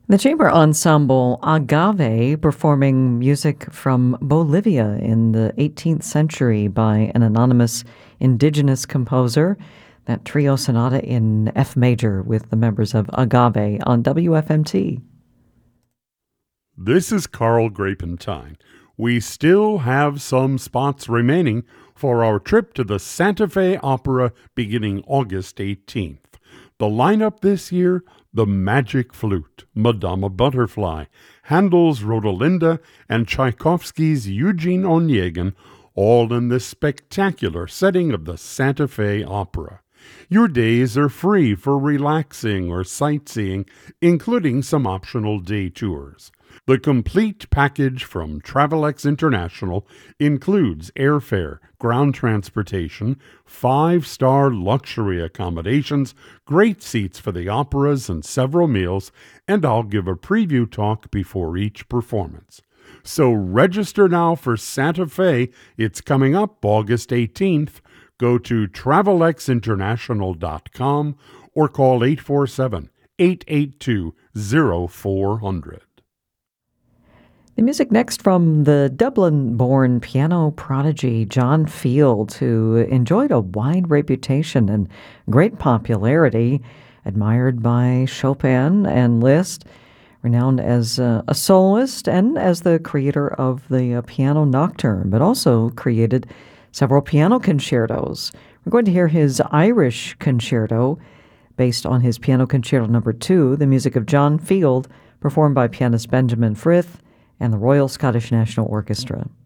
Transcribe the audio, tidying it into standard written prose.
The chamber ensemble Agave performing music from Bolivia in the 18th century by an anonymous indigenous composer. That trio sonata in F major with the members of Agave on WFMT. This is Carl Grapentine. We still have some spots remaining for our trip to the Santa Fe Opera beginning August 18th. The lineup this year: The Magic Flute, Madama Butterfly, Handel's Rodolinda, and Tchaikovsky's Eugene Onegin, all in the spectacular setting of the Santa Fe Opera. Your days are free for relaxing or sightseeing, including some optional day tours. The complete package from Travelex International includes airfare, ground transportation, 5-star luxury accommodations, great seats for the operas and several meals, and I'll give a preview talk before each performance. So register now for Santa Fe. It's coming up August 18th. Go to TravelexInternational.com or call 847-882-0400. The music next from the Dublin-born piano prodigy John Field, who enjoyed a wide reputation and great popularity, admired by Chopin and Liszt, renowned as a soloist and as the creator of the Piano Nocturne, but also created several piano concertos. We're going to hear his Irish concerto based on his Piano Concerto No. 2, the music of John Field, performed by pianist Benjamin Frith and the Royal Scottish National Orchestra.